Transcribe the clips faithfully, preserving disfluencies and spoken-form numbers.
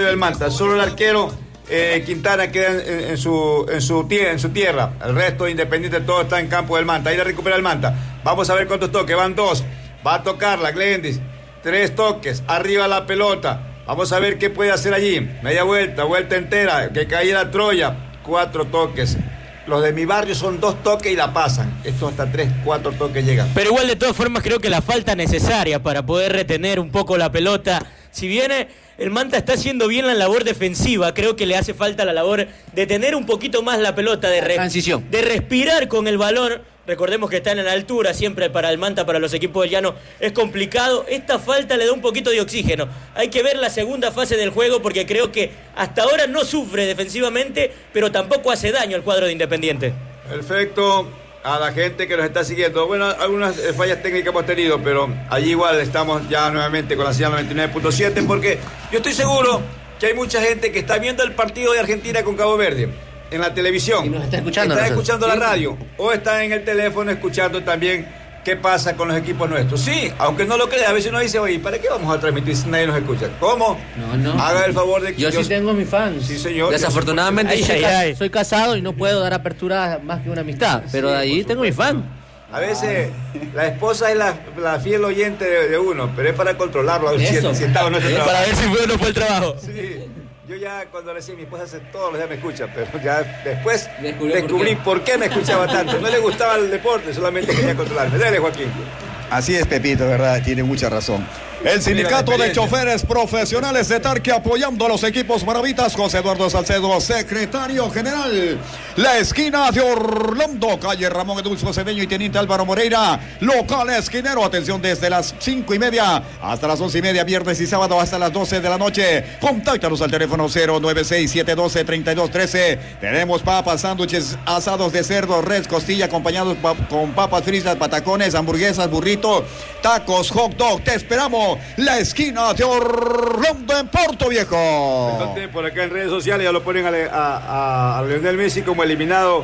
patrimonio del Manta. Solo el arquero eh, Quintana queda en, en, su, en, su tierra, en su tierra. El resto de Independiente todo está en campo del Manta. Ahí la recupera el Manta. Vamos a ver cuántos toques. Van dos. Va a tocarla Glendis. Tres toques. Arriba la pelota. Vamos a ver qué puede hacer allí. Media vuelta, vuelta entera. Que cayera Troya. Cuatro toques. Los de mi barrio son dos toques y la pasan. Estos hasta tres, cuatro toques llegan. Pero igual de todas formas creo que la falta necesaria para poder retener un poco la pelota. Si bien el Manta está haciendo bien la labor defensiva, creo que le hace falta la labor de tener un poquito más la pelota, de, re- transición. de respirar con el balón. Recordemos que están en la altura, siempre para el Manta, para los equipos del Llano es complicado. Esta falta le da un poquito de oxígeno. Hay que ver la segunda fase del juego porque creo que hasta ahora no sufre defensivamente, pero tampoco hace daño al cuadro de Independiente. Perfecto. A la gente que nos está siguiendo. Bueno, algunas fallas técnicas hemos tenido, pero allí igual estamos ya nuevamente con la señal noventa y nueve punto siete, porque yo estoy seguro que hay mucha gente que está viendo el partido de Argentina con Cabo Verde en la televisión. Y nos está escuchando. Está nosotros. escuchando ¿Sí? la radio o está en el teléfono escuchando también qué pasa con los equipos nuestros. Sí, aunque no lo crea, a veces uno dice, oye, ¿para qué vamos a transmitir si nadie nos escucha? ¿Cómo? No, no. Haga el favor de que... Yo sí tengo mis fans. Sí, señor. Desafortunadamente Ay, soy, ay, ca- ay. soy casado y no puedo dar apertura más que una amistad. Pero Sí, de ahí por tengo mis fans. A veces la esposa es la, la fiel oyente de, de uno, pero es para controlarlo, a ver si, Eso. si está o no está Eso. Para trabajando. ver si fue o no fue el trabajo. Sí, yo ya cuando recién mi esposa hace todos los días me escucha, pero ya después Descubrió descubrí por por qué. qué me escuchaba tanto. No le gustaba el deporte, solamente quería controlarme. Dale, Joaquín. Así es, Pepito, ¿verdad? Tiene mucha razón. El Sindicato de Choferes Profesionales de Tarque apoyando a los equipos maravitas. José Eduardo Salcedo, secretario general. La esquina de Orlando, calle Ramón Edulfo Cedeño y Teniente Álvaro Moreira. Local esquinero, atención desde las cinco y media hasta las once y media, viernes y sábado hasta las doce de la noche. Contáctanos al teléfono cero nueve seis siete uno dos tres dos uno tres. Tenemos papas, sándwiches, asados de cerdo, res, costilla, acompañados pa- con papas fritas, patacones, hamburguesas, burrito, tacos, hot dog. Te esperamos. La esquina de Orlando en Puerto Viejo. Entonces, por acá en redes sociales ya lo ponen a, a, a, a Lionel Messi como eliminado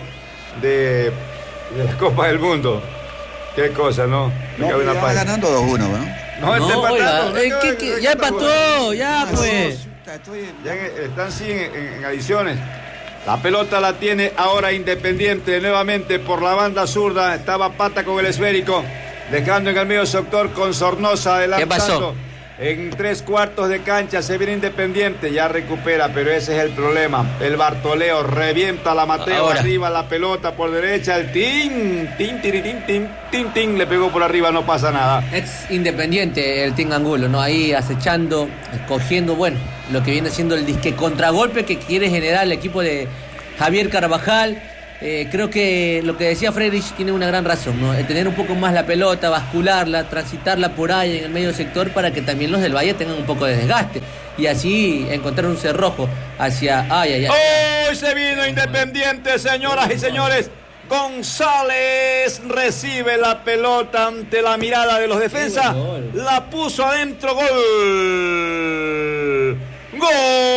de, de la Copa del Mundo. Qué cosa, ¿no? Me No, cabe una ya va página. ganando dos uno, ¿no? No, está No, empatando. oiga, eh, no, ¿qué- no, qué? no, ya no, empató, ya Ah, pues. sí, estoy en- Ya en- están sí en, en- en adiciones. La pelota la tiene ahora Independiente nuevamente por la banda zurda. Estaba Pata con el esférico, dejando en el medio sector con Sornosa adelantando. ¿Qué pasó? En tres cuartos de cancha se viene Independiente, ya recupera, pero ese es el problema. El Bartoleo revienta la Mateo Ahora. arriba, la pelota por derecha, el tin, tin, tin, tin, tin, tin, tin, le pegó por arriba, no pasa nada. Ex Independiente el Team Angulo, ¿no? Ahí acechando, escogiendo, bueno, lo que viene siendo el disque contragolpe que quiere generar el equipo de Javier Carvajal. Eh, creo que lo que decía Friedrich tiene una gran razón, ¿no? El tener un poco más la pelota, bascularla, transitarla por ahí en el medio sector para que también los del Valle tengan un poco de desgaste y así encontrar un cerrojo hacia... Ay, ay, ay. Hoy se vino Independiente, señoras y señores. González recibe la pelota ante la mirada de los defensas. Sí, buen gol. La puso adentro, gol. Gol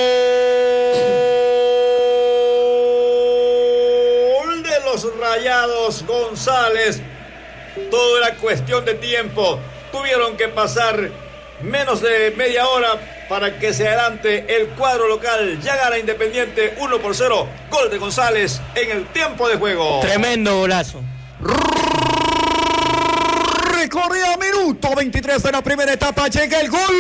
de los Rayados. González. Todo era cuestión de tiempo. Tuvieron que pasar menos de media hora para que se adelante el cuadro local. Ya gana Independiente uno por cero. Gol de González en el tiempo de juego. Tremendo golazo. Recorría minuto veintitrés de la primera etapa. Llega el gol.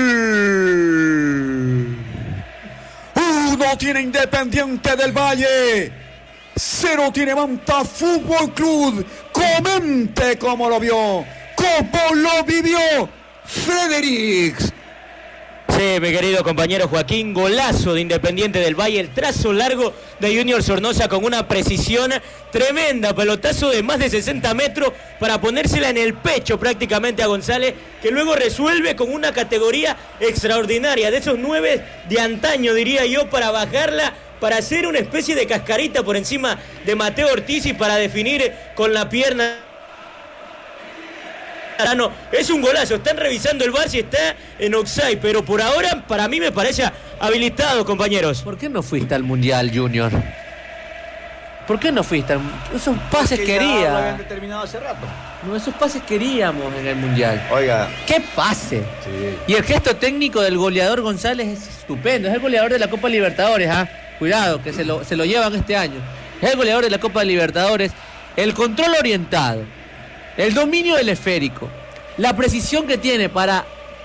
Uno tiene Independiente del Valle. Cero tiene Manta Fútbol Club. Comente cómo lo vio. Cómo lo vivió Fredericks. Sí, mi querido compañero Joaquín, golazo de Independiente del Valle, el trazo largo de Junior Sornosa con una precisión tremenda, pelotazo de más de sesenta metros para ponérsela en el pecho prácticamente a González, que luego resuelve con una categoría extraordinaria, de esos nueve de antaño diría yo, para bajarla, para hacer una especie de cascarita por encima de Mateo Ortiz y para definir con la pierna. Es un golazo, están revisando el V A R si está en offside, pero por ahora para mí me parece habilitado, compañeros. ¿Por qué no fuiste al Mundial, Junior? ¿Por qué no fuiste? Esos pases Que ya lo habían quería. determinado hace rato. No, esos pases queríamos en el Mundial. Oiga. ¡Qué pase! Sí. Y el gesto técnico del goleador González es estupendo. Es el goleador de la Copa Libertadores, ¿ah? Cuidado, que se lo, se lo llevan este año. Es el goleador de la Copa Libertadores. El control orientado, el dominio del esférico, la precisión que tiene para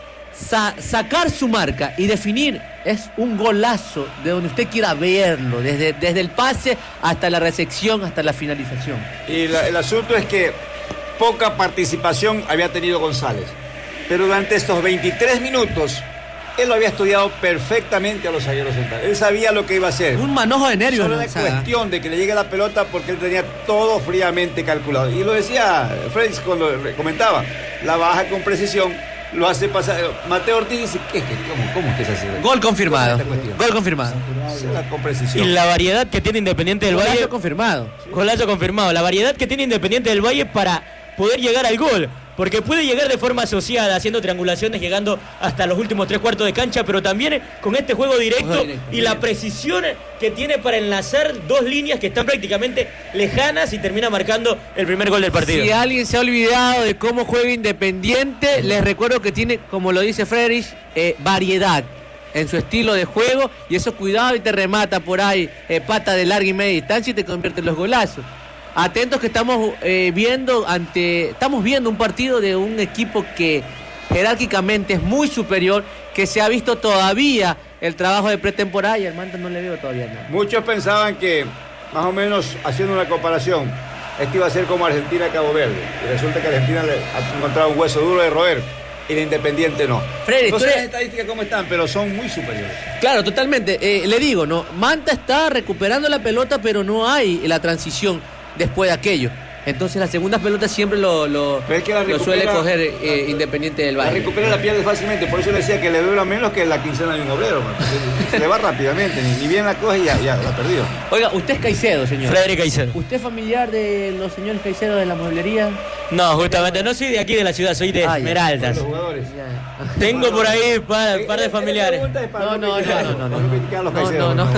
sa- sacar su marca y definir, es un golazo de donde usted quiera verlo, desde, desde el pase hasta la recepción, hasta la finalización. Y la, el asunto es que poca participación había tenido González, pero durante estos veintitrés minutos él lo había estudiado perfectamente a los zagueros centrales. Él sabía lo que iba a hacer. Un manojo de nervios. Solo ¿no? era cuestión de que le llegue la pelota porque él tenía todo fríamente calculado. Y lo decía Freddy cuando comentaba, la baja con precisión, lo hace pasar. Mateo Ortiz dice, ¿qué, qué, cómo, ¿cómo es que se hace? Gol confirmado. Gol confirmado. Con precisión. Y la variedad que tiene Independiente del Golazo Valle. confirmado. Golazo confirmado. La variedad que tiene Independiente del Valle para poder llegar al gol. Porque puede llegar de forma asociada, haciendo triangulaciones, llegando hasta los últimos tres cuartos de cancha, pero también con este juego directo, juego directo y bien. La precisión que tiene para enlazar dos líneas que están prácticamente lejanas y termina marcando el primer gol del partido. Si alguien se ha olvidado de cómo juega Independiente, les recuerdo que tiene, como lo dice Friedrich, eh, variedad en su estilo de juego, y eso cuidado y te remata por ahí, eh, pata de larga y media distancia y te convierte en los golazos. Atentos que estamos eh, viendo ante estamos viendo un partido de un equipo que jerárquicamente es muy superior, que se ha visto todavía el trabajo de pretemporada y al Manta no le veo todavía nada. Muchos pensaban que, más o menos haciendo una comparación, este iba a ser como Argentina-Cabo Verde, y resulta que Argentina le ha encontrado un hueso duro de roer y el Independiente no. Freddy, no sé las las estadísticas cómo están, pero son muy superiores. Claro, totalmente. Eh, le digo, no, Manta está recuperando la pelota, pero no hay la transición después de aquello. Entonces las segundas pelotas siempre lo, lo, es que la lo suele coger eh, Independiente del Valle. La recupera, la pierde fácilmente, por eso le decía que le dura menos que la quincena de un obrero, man. Se le va rápidamente, ni, ni bien la coge y ya, ya la ha perdido. Oiga, usted es Caicedo, señor. Frederic Caicedo. ¿Usted es familiar de los señores Caicedo de la mueblería? No, justamente, no soy de aquí de la ciudad, soy de ah, Esmeraldas. Los jugadores. Tengo por ahí un par, par de familiares. No, no, no, no, no, no, no, no.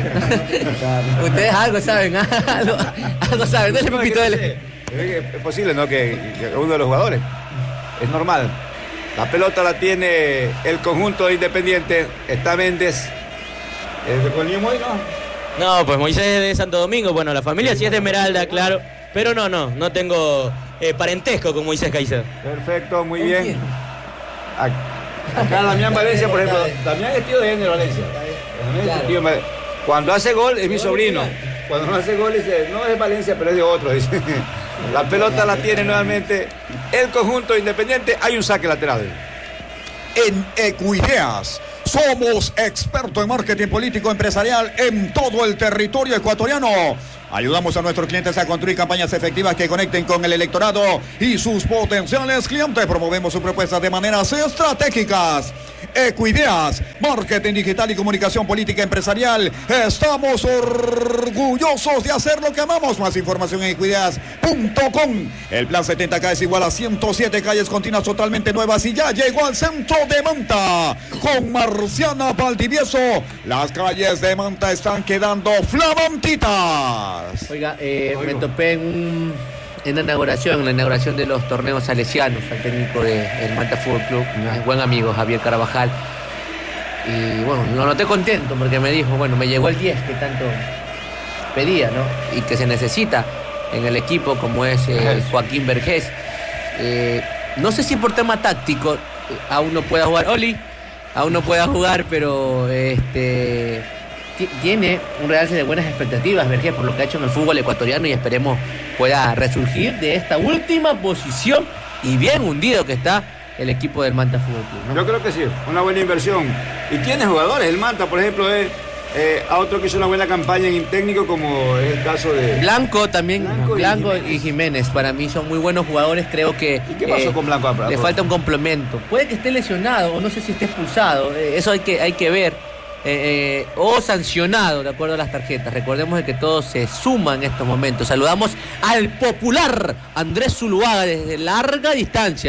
Ustedes algo saben, algo, algo saben. Dale, Pepito, dale. Es posible, ¿no? Que, que uno de los jugadores. Es normal. La pelota la tiene el conjunto de Independiente. Está Méndez. ¿Es de Colniemo hoy, no? No, pues Moisés es de Santo Domingo. Bueno, la familia sí es de Esmeralda, claro. Pero no, no, no tengo eh, parentesco con Moisés Caicedo. Perfecto, muy bien. Acá Damián Valencia, por ejemplo. Damián es tío de Ender Valencia. Claro. Tío, cuando hace gol es mi sobrino. Cuando no hace gol dice, no es de Valencia, pero es de otro, dice. La pelota la tiene nuevamente el conjunto Independiente. Hay un saque lateral. En Equideas somos expertos en marketing político empresarial en todo el territorio ecuatoriano. Ayudamos a nuestros clientes a construir campañas efectivas que conecten con el electorado y sus potenciales clientes. Promovemos sus propuestas de maneras estratégicas. Equideas, marketing digital y comunicación política empresarial. Estamos orgullosos de hacer lo que amamos. Más información en equideas punto com. El plan setenta K es igual a ciento siete calles continuas totalmente nuevas y ya llegó al centro de Manta. Con Marciana Valdivieso, las calles de Manta están quedando flamantitas. Oiga, eh, me topé en, un, en la inauguración, en la inauguración de los torneos salesianos al técnico del Manta Fútbol Club, mi buen amigo Javier Carabajal. Y bueno, lo noté contento porque me dijo, bueno, me llegó el diez que tanto pedía, ¿no? Y que se necesita en el equipo como es eh, Joaquín Vergés. Eh, no sé si por tema táctico eh, aún no pueda jugar Oli, aún no pueda jugar, pero este... tiene un realce de buenas expectativas, Vergés, por lo que ha hecho en el fútbol ecuatoriano y esperemos pueda resurgir de esta última posición y bien hundido que está el equipo del Manta Fútbol Club, ¿no? Yo creo que sí, una buena inversión. Y tiene jugadores, el Manta, por ejemplo, es eh, a otro que hizo una buena campaña en técnico, como es el caso de Blanco también, Blanco, Blanco y, Jiménez. y Jiménez, para mí son muy buenos jugadores, creo que... ¿Y qué pasó eh, con Blanco? Le falta un complemento, puede que esté lesionado o no sé si esté expulsado, eh, eso hay que, hay que ver. Eh, eh, o sancionado de acuerdo a las tarjetas. Recordemos de que todo se suma en estos momentos. Saludamos al popular Andrés Zuluaga desde larga distancia, ¿eh?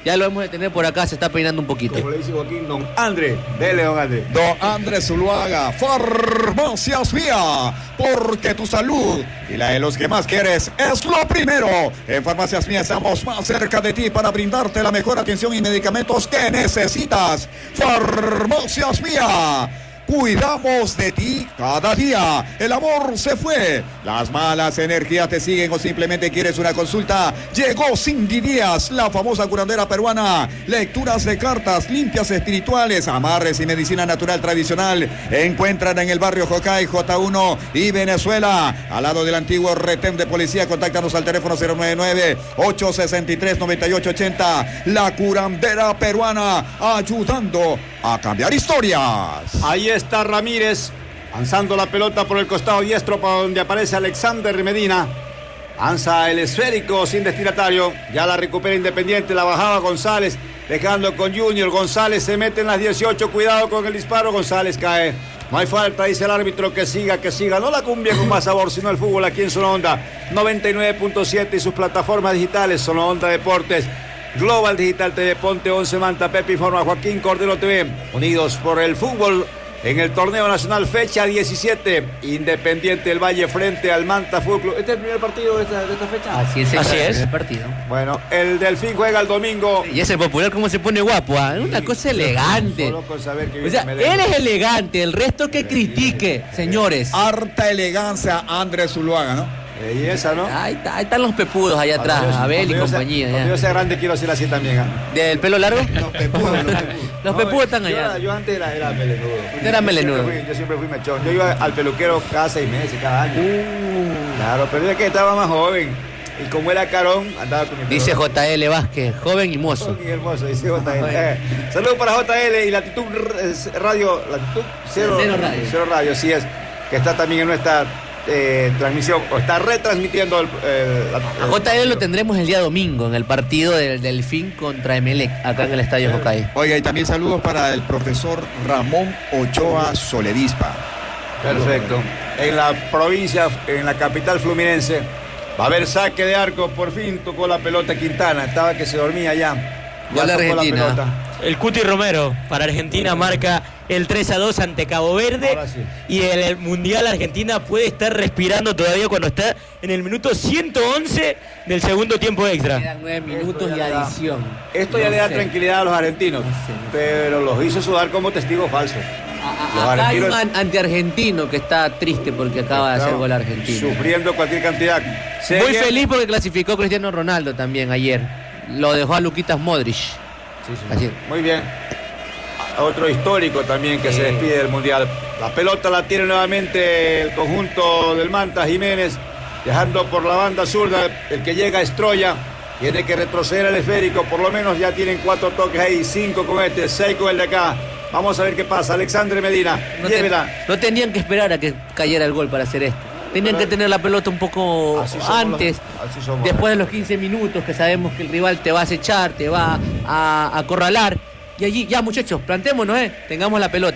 Ya lo hemos de tener por acá, se está peinando un poquito. Como le dice Joaquín, don André. Dele, don André. Don Andrés Zuluaga, Farmacias Mía, porque tu salud y la de los que más quieres es lo primero. En Farmacias Mía estamos más cerca de ti para brindarte la mejor atención y medicamentos que necesitas. Farmacias Mía. Cuidamos de ti cada día. El amor se fue. Las malas energías te siguen o simplemente quieres una consulta. Llegó Cindy Díaz, la famosa curandera peruana. Lecturas de cartas, limpias espirituales, amarres y medicina natural tradicional. Encuentran en el barrio Jocay, J uno y Venezuela. Al lado del antiguo retén de policía. Contáctanos al teléfono cero nueve nueve, ocho seis tres, nueve ocho ocho cero. La curandera peruana, ayudando a cambiar historias. Ahí está Ramírez, lanzando la pelota por el costado diestro para donde aparece Alexander Medina. Lanza el esférico sin destinatario. Ya la recupera Independiente, la bajaba González, dejando con Junior. González se mete en las dieciocho, cuidado con el disparo. González cae. No hay falta, dice el árbitro, que siga, que siga. No la cumbia con más sabor, sino el fútbol aquí en Zona Onda noventa y nueve punto siete y sus plataformas digitales. Zona Onda Deportes, Global Digital T V, Ponte once, Manta, Pepe Informa, Joaquín Cordero T V. Unidos por el fútbol en el torneo nacional, fecha diecisiete. Independiente del Valle frente al Manta Fútbol Club. ¿Este es el primer partido de esta, de esta fecha? Así es, Así es. el partido. Bueno, el Delfín juega el domingo. Y ese popular cómo se pone guapo, ¿ah? Una Sí, cosa elegante. solo con saber que O sea, viene Medellín. él es elegante, el resto que critique, señores. Harta elegancia, Andrés Zuluaga, ¿no? Belleza, ¿no? Ahí, está, ahí están los pepudos allá atrás, Cuando yo- Abel y cuando yo sea- compañía. Cuando ya. yo sea grande quiero ser así también. ¿ah? ¿Del pelo largo? Los pepudos, los pepudos. Los No, pepudos están yo allá. era- Yo antes era, era melenudo. Usted era Yo melenudo. siempre fui- Yo siempre fui mechón. Yo iba al peluquero cada seis meses, cada año. Uh. Claro, pero es que estaba más joven. Y como era carón, andaba con mi Dice pelo. J L Vázquez, joven y mozo. Qué hermoso, dice J L. Eh, saludos para J L y Latitud R- Radio. Latitud Cero, Cero Radio. Cero Radio, sí es. Que está también en nuestra eh, transmisión, o está retransmitiendo el, el- la- A J L lo tendremos el día domingo en el partido del Delfín contra Emelec, acá en el Estadio Jocay. Oiga, y también saludos para el profesor Ramón Ochoa Soledispa. Perfecto. En la provincia, en la capital fluminense, va a haber saque de arco. Por fin tocó la pelota Quintana. Estaba que se dormía ya. Ya Gol de tocó la Argentina. pelota. El Cuti Romero para Argentina marca el tres a dos ante Cabo Verde. Ahora sí. Y en el Mundial Argentina puede estar respirando todavía cuando está en el minuto ciento once del segundo tiempo extra. Quedan nueve minutos Esto y ya le da- adición. Esto ya No le da sé. tranquilidad a los argentinos, No sé, no sé. pero los hizo sudar como testigos falsos. A- Los a- Acá hay un argentinos- an- antiargentino que está triste porque acaba de hacer Estaban gol argentino. Sufriendo cualquier cantidad. Se Muy viene- feliz porque clasificó Cristiano Ronaldo también ayer. Lo dejó a Luquitas Modric. Sí, sí. Así. Muy bien. Otro histórico también que Sí. se despide del Mundial. La pelota la tiene nuevamente el conjunto del Manta Jiménez, dejando por la banda zurda. El que llega es Troya. Tiene que retroceder el esférico. Por lo menos ya tienen cuatro toques ahí. Cinco con este, seis con el de acá. Vamos a ver qué pasa. Alexandre Medina, No, te- llévela. no tenían que esperar a que cayera el gol para hacer esto. Tenían que tener la pelota un poco Así somos antes, los- así somos. después de los quince minutos que sabemos que el rival te va a acechar, te va a, a acorralar. Y allí, ya muchachos, plantémonos, ¿eh? Tengamos la pelota.